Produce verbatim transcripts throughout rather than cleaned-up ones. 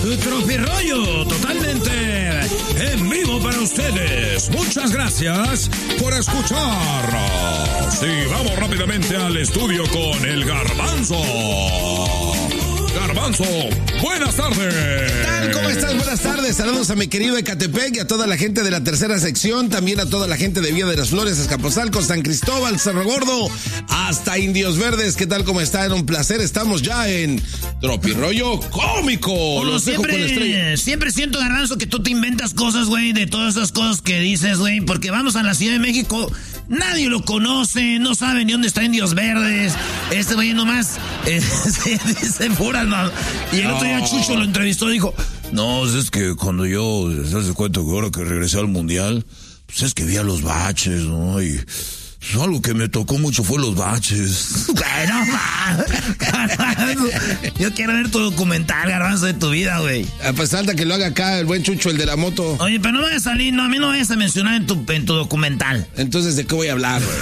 Tropirollo, totalmente en vivo para ustedes. Muchas gracias por escucharnos. Y vamos rápidamente al estudio con el Garbanzo. Garbanzo, buenas tardes. ¿Qué tal? ¿Cómo estás? Buenas tardes. Saludos a mi querido Ecatepec y a toda la gente de la tercera sección. También a toda la gente de Villa de las Flores, Azcapotzalco, San Cristóbal, Cerro Gordo, hasta Indios Verdes. ¿Qué tal? ¿Cómo están? Un placer. Estamos ya en Tropirollo Cómico. Bueno, Los dejo con la estrella. siempre, siempre siento, Garbanzo, que tú te inventas cosas, güey, de todas esas cosas que dices, güey, porque vamos a la Ciudad de México, nadie lo conoce, no sabe ni dónde está Indios Verdes. Este güey nomás eh, se dice pura. No. Y el otro día Chucho lo entrevistó y dijo, no, es que cuando yo, se hace cuenta que ahora que regresé al Mundial, pues es que vi a los baches, ¿no? Y pues, algo que me tocó mucho fue los baches. Bueno, yo quiero ver tu documental, Garbanzo, de tu vida, güey. Ah, pues falta que lo haga acá el buen Chucho, el de la moto. Oye, pero no vayas a salir, no, a mí no vayas a mencionar en tu, en tu documental. Entonces, ¿de qué voy a hablar, güey?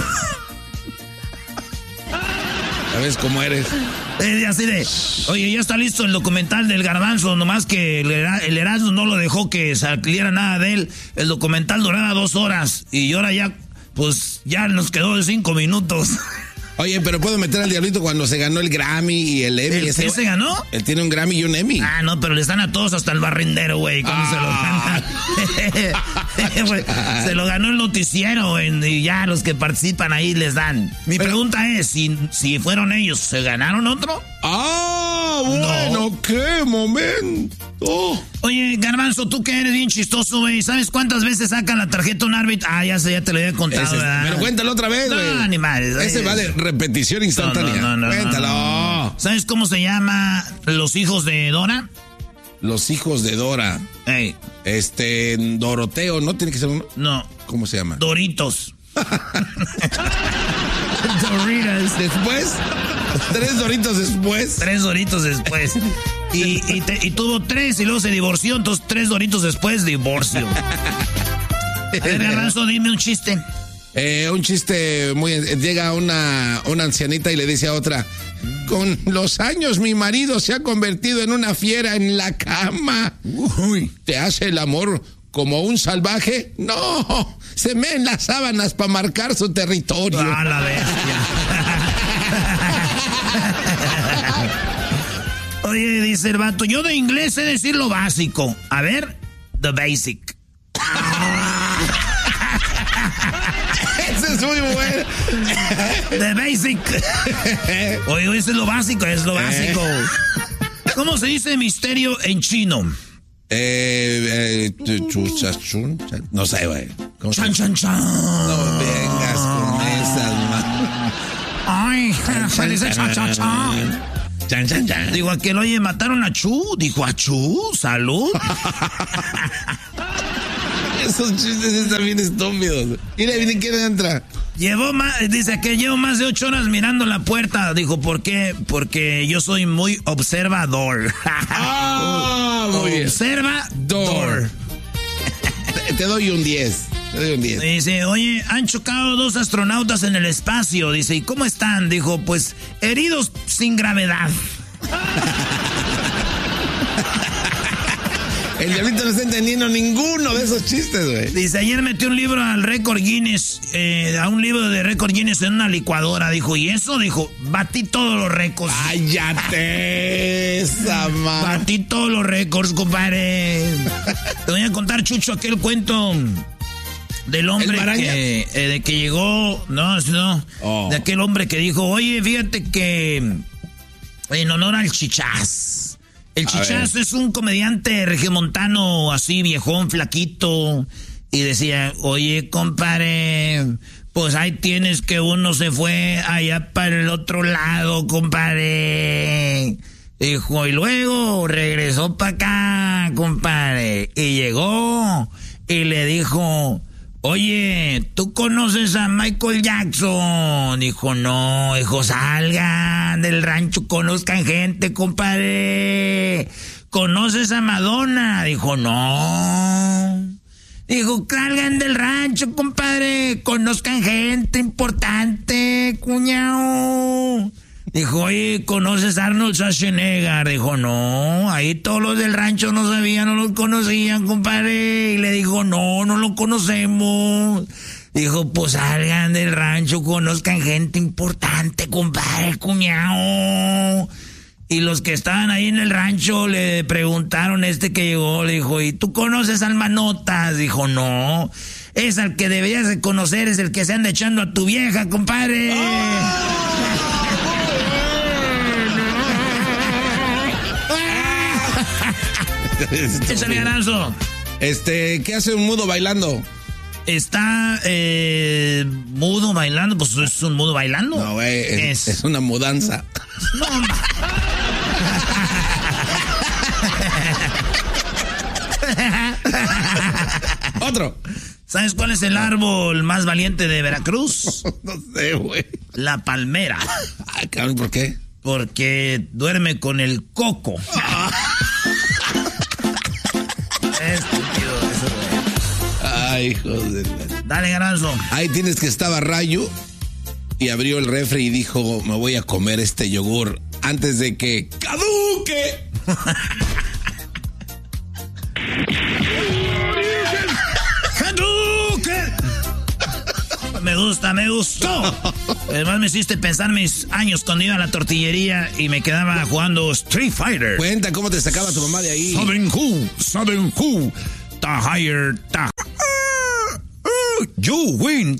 ¿Sabes cómo eres? Eh, así de, oye, ya está listo el documental del Garbanzo, nomás que el, el Erasmo no lo dejó que saliera nada de él. El documental duraba dos horas y ahora ya, pues, ya nos quedó de cinco minutos. Oye, pero puedo meter al diablito cuando se ganó el Grammy y el Emmy. ¿El ese, qué se ganó? Él tiene un Grammy y un Emmy. Ah, no, pero les dan a todos hasta el barrendero, güey. ¿Cómo Ah. se lo ganan? Se lo ganó el noticiero, güey, y ya los que participan ahí les dan. Mi pero, pregunta es, si, si fueron ellos, ¿se ganaron otro? Ah, bueno, no. ¡Qué momento! Oye, Garbanzo, tú que eres bien chistoso, güey, ¿sabes cuántas veces sacan la tarjeta un árbitro? Ah, ya sé, ya te lo había contado, Ese, ¿verdad? pero cuéntalo otra vez, güey. No, ni madre. Ese es... vale repetición instantánea. No, no, no, Cuéntalo. No, no. ¿Sabes cómo se llama los hijos de Dora? Los hijos de Dora. Hey. Este, Doroteo, ¿no tiene que ser uno? No. ¿Cómo se llama? Doritos. Doritos. Después, tres Doritos después. Tres Doritos después. Y, y, te, y tuvo tres y luego se divorció, entonces tres Doritos después, divorcio. Garbanzo, dime un chiste. Eh, un chiste muy... Llega una, una ancianita y le dice a otra, con los años mi marido se ha convertido en una fiera en la cama. Uy, ¿te hace el amor como un salvaje? No, se me en las sábanas para marcar su territorio. Ah, la bestia. Oye, dice el vato, yo de inglés sé decir lo básico. A ver, the basic. Ese es muy bueno. The basic. Oye, ese es lo básico, es lo básico. ¿Cómo se dice misterio en chino? Eh, eh, chuchachun, no sé, güey. Chan, chan, chan. No vengas con esas, man. Ay, se dice chan, chan, chan. Chan, chan, chan. Digo, aquel, oye, mataron a Chu. Dijo, a Chu, salud. Esos chistes están bien estúpidos. Mira, miren quién entra. Llevó más, dice que llevo más de ocho horas mirando la puerta. Dijo, ¿por qué? Porque yo soy muy observador. Ah, muy bien. Observador. Te, te doy un diez. Te doy un diez. Dice, oye, han chocado dos astronautas en el espacio. Dice, ¿y cómo están? Dijo, pues, heridos sin gravedad. El diablito no está entendiendo ninguno de esos chistes, güey. Dice, ayer metió un libro al récord Guinness, eh, a un libro de récord Guinness en una licuadora. Dijo, ¿y eso? Dijo, batí todos los récords. ¡Cállate esa madre! Batí todos los récords, compadre. Te voy a contar, Chucho, aquel cuento del hombre que, eh, de que llegó, no, no, oh. de aquel hombre que dijo, oye, fíjate que en honor al Chichás. El Chichás es un comediante regiomontano, así viejón, flaquito, y decía, oye, compadre, pues ahí tienes que uno se fue allá para el otro lado, compadre. Dijo, y luego regresó para acá, compadre, y llegó y le dijo, oye, ¿tú conoces a Michael Jackson? Dijo, no, dijo, salgan del rancho, conozcan gente, compadre. ¿Conoces a Madonna? Dijo, no. Dijo, salgan del rancho, compadre, conozcan gente importante, cuñao. Dijo, oye, ¿conoces a Arnold Schwarzenegger? Dijo, no, ahí todos los del rancho no sabían, no lo conocían, compadre. Y le dijo, no, no lo conocemos. Dijo, pues salgan del rancho, conozcan gente importante, compadre, cuñado. Y los que estaban ahí en el rancho le preguntaron a este que llegó, le dijo, ¿y tú conoces al Manotas? Dijo, no, es al que deberías de conocer, es el que se anda echando a tu vieja, compadre. ¡Oh! Échale, Garanzo. Este, ¿qué hace un mudo bailando? Está eh, mudo bailando, pues es un mudo bailando. No, güey, es, es? es una mudanza. No, Otro. ¿Sabes cuál es el árbol más valiente de Veracruz? No sé, güey. La palmera. Ay, cabrón, ¿por qué? Porque duerme con el coco. Estúpido eso, güey. Ay, hijo de la... Dale, Garanzo. Ahí tienes que estaba Rayo y abrió el refri y dijo, me voy a comer este yogur antes de que caduque. ¡Caduque! Me gusta, me gustó. Además me hiciste pensar mis años cuando iba a la tortillería y me quedaba jugando Street Fighter. Cuenta cómo te sacaba tu mamá de ahí. ¿Saben who? ¿Saben who? Ta higher, ta. You win.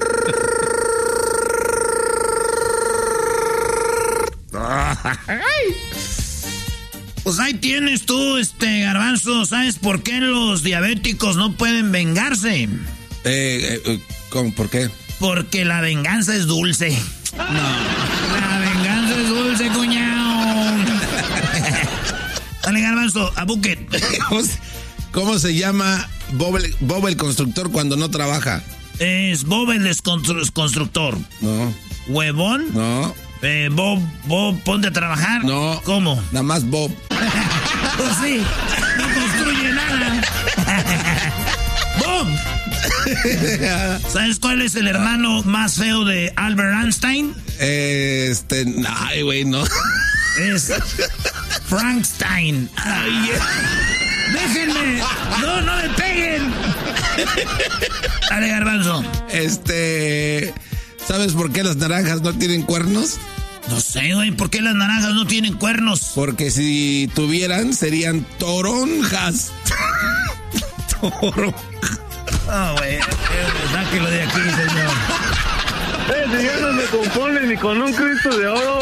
Pues ahí tienes tú, este Garbanzo. ¿Sabes por qué los diabéticos no pueden vengarse? Eh, eh ¿cómo? ¿Por qué? Porque la venganza es dulce. No. La venganza es dulce, cuñado. Dale, Garbanzo, a Bucket. ¿Cómo se, cómo se llama Bob el, Bob el constructor cuando no trabaja? Es Bob el desconstru- constructor. No. ¿Huevón? No. Eh, Bob, Bob, ponte a trabajar. No. ¿Cómo? Nada más Bob. Pues sí, no construye nada. ¡Bob! ¿Sabes cuál es el hermano más feo de Albert Einstein? Eh, este, ay, güey, no. Es Frankenstein. Ay, déjenme. No, no me peguen. Dale, Garbanzo. Este, ¿sabes por qué las naranjas no tienen cuernos? No sé, güey, ¿por qué las naranjas no tienen cuernos? Porque si tuvieran, serían toronjas. Toronjas. Ah, güey, sáquelo de aquí, señor. Eh, ya no me compone ni con un Cristo de oro.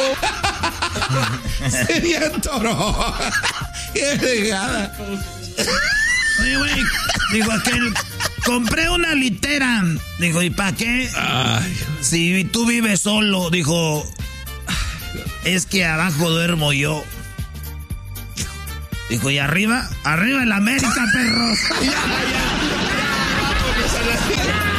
Serían toro. Qué regada. Oye, güey, digo aquel, compré una litera. Digo, ¿y para qué? Ay. Si tú vives solo, dijo, es que abajo duermo yo. Dijo, ¿y arriba? Arriba en la América, perros. Ya, ya.